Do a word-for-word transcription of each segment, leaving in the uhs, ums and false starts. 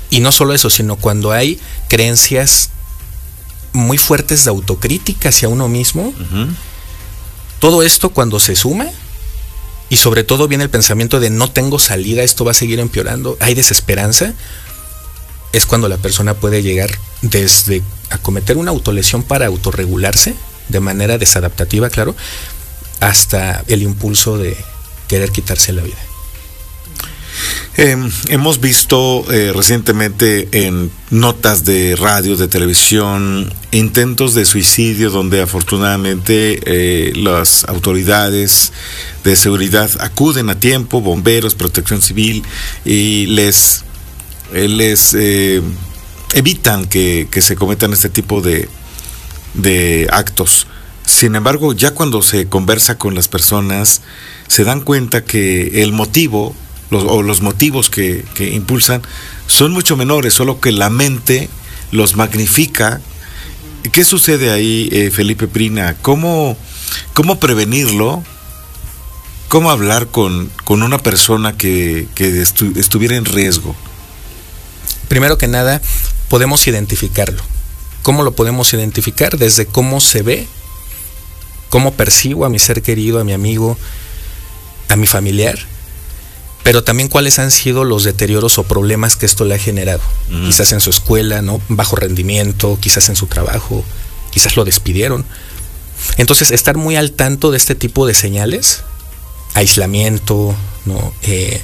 Y no solo eso, sino cuando hay creencias muy fuertes de autocrítica hacia uno mismo, uh-huh. todo esto cuando se suma, y sobre todo viene el pensamiento de no tengo salida, esto va a seguir empeorando, hay desesperanza, es cuando la persona puede llegar desde a cometer una autolesión para autorregularse, de manera desadaptativa, claro, hasta el impulso de querer quitarse la vida. Eh, hemos visto eh, recientemente en notas de radio, de televisión, intentos de suicidio donde afortunadamente eh, las autoridades de seguridad acuden a tiempo, bomberos, protección civil, y les, eh, les eh, evitan que, que se cometan este tipo de, de actos. Sin embargo, ya cuando se conversa con las personas, se dan cuenta que el motivo Los, o los motivos que, que impulsan son mucho menores, solo que la mente los magnifica. ¿Qué sucede ahí, eh, Felipe Prina? ¿Cómo, cómo prevenirlo? ¿Cómo hablar con, con una persona que, que estu- estuviera en riesgo? Primero que nada, podemos identificarlo. ¿Cómo lo podemos identificar? Desde cómo se ve, cómo percibo a mi ser querido, a mi amigo, a mi familiar, pero también cuáles han sido los deterioros o problemas que esto le ha generado. Mm. Quizás en su escuela, ¿no? Bajo rendimiento, quizás en su trabajo, quizás lo despidieron. Entonces, estar muy al tanto de este tipo de señales, aislamiento, ¿no? Eh,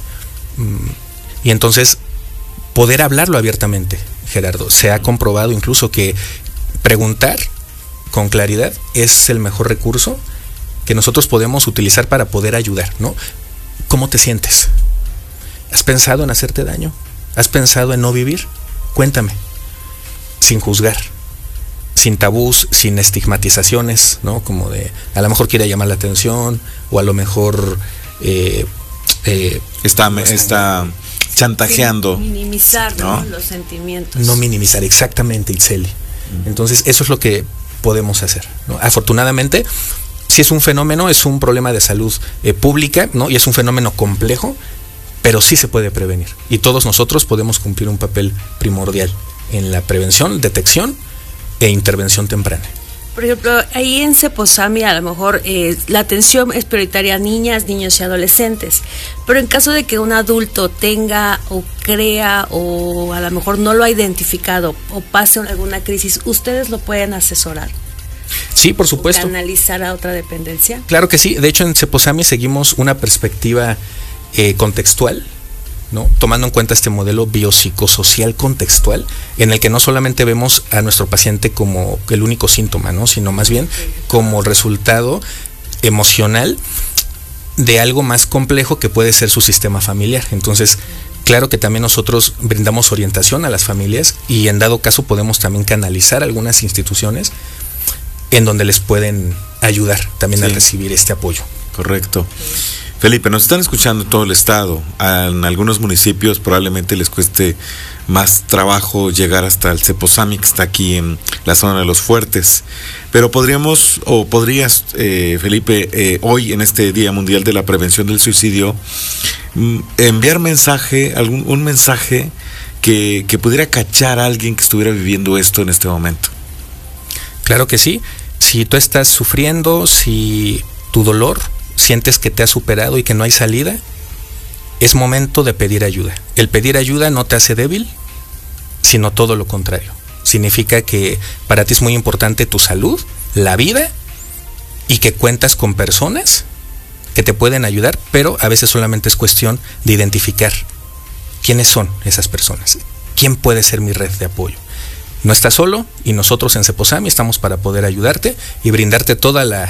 y entonces, poder hablarlo abiertamente, Gerardo. Se ha comprobado incluso que preguntar con claridad es el mejor recurso que nosotros podemos utilizar para poder ayudar, ¿no? ¿Cómo te sientes? ¿Has pensado en hacerte daño? ¿Has pensado en no vivir? Cuéntame, sin juzgar, sin tabús, sin estigmatizaciones, ¿no? Como de, a lo mejor quiere llamar la atención, o a lo mejor eh, eh, está, no sé, está chantajeando. Sí, minimizar, ¿no? ¿no? Los sentimientos. No minimizar, exactamente, Itzeli. Mm. Entonces, eso es lo que podemos hacer, ¿no? Afortunadamente, si es un fenómeno, es un problema de salud eh, pública, ¿no? Y es un fenómeno complejo, pero sí se puede prevenir. Y todos nosotros podemos cumplir un papel primordial en la prevención, detección e intervención temprana. Por ejemplo, ahí en Ceposami a lo mejor eh, la atención es prioritaria a niñas, niños y adolescentes, pero en caso de que un adulto tenga o crea o a lo mejor no lo ha identificado o pase alguna crisis, ¿ustedes lo pueden asesorar? Sí, por supuesto. ¿Canalizar a otra dependencia? Claro que sí. De hecho, en Ceposami seguimos una perspectiva eh, contextual, ¿no? Tomando en cuenta este modelo biopsicosocial contextual, en el que no solamente vemos a nuestro paciente como el único síntoma, ¿no? Sino más bien como resultado emocional de algo más complejo que puede ser su sistema familiar. Entonces, claro que también nosotros brindamos orientación a las familias y en dado caso podemos también canalizar algunas instituciones en donde les pueden ayudar también sí. a recibir este apoyo. Correcto. Felipe, nos están escuchando en todo el estado. En algunos municipios probablemente les cueste más trabajo llegar hasta el Ceposami, que está aquí en la zona de Los Fuertes. Pero podríamos, o podrías, eh, Felipe, eh, hoy en este Día Mundial de la Prevención del Suicidio, enviar mensaje, algún un mensaje que, que pudiera cachar a alguien que estuviera viviendo esto en este momento. Claro que sí. Si tú estás sufriendo, si tu dolor sientes que te has superado y que no hay salida, es momento de pedir ayuda. El pedir ayuda no te hace débil, sino todo lo contrario. Significa que para ti es muy importante tu salud, la vida, y que cuentas con personas que te pueden ayudar, pero a veces solamente es cuestión de identificar quiénes son esas personas, quién puede ser mi red de apoyo. No estás solo y nosotros en Ceposami estamos para poder ayudarte y brindarte toda la,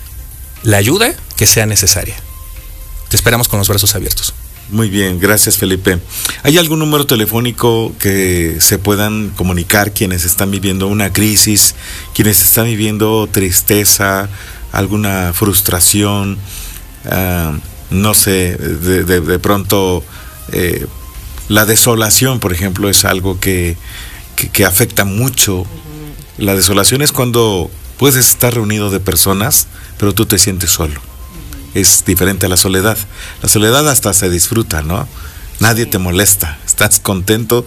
la ayuda que sea necesaria. Te esperamos con los brazos abiertos. Muy bien, gracias Felipe. ¿Hay algún número telefónico que se puedan comunicar quienes están viviendo una crisis, quienes están viviendo tristeza, alguna frustración, uh, no sé, de, de, de pronto eh, la desolación, por ejemplo, es algo que Que, que afecta mucho? La desolación es cuando puedes estar reunido de personas, pero tú te sientes solo. Es diferente a la soledad. La soledad hasta se disfruta, ¿no? Nadie te molesta, estás contento